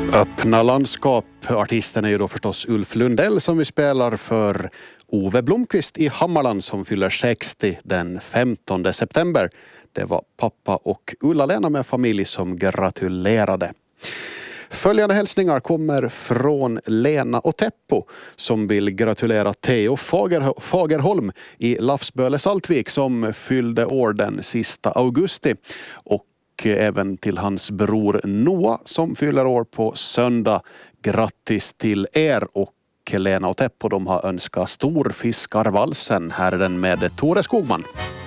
Öppna landskap. Artisten är ju då förstås Ulf Lundell som vi spelar för Ove Blomqvist i Hammarland som fyller 60 den 15 september. Det var pappa och Ulla-Lena med familj som gratulerade. Följande hälsningar kommer från Lena och Teppo som vill gratulera Theo Fagerholm i Lafsböle Saltvik som fyllde år den sista augusti. Och även till hans bror Noah som fyller år på söndag. Grattis till er, och Lena och Teppo de har önskat Storfiskarvalsen. Här är den med Tore Skogman.